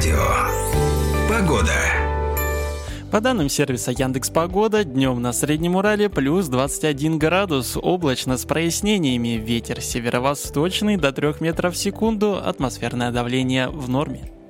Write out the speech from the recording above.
радио. Погода. По данным сервиса Яндекс.Погода, днем на Среднем Урале плюс 21 градус, облачно с прояснениями, ветер северо-восточный до 3 метров в секунду, атмосферное давление в норме.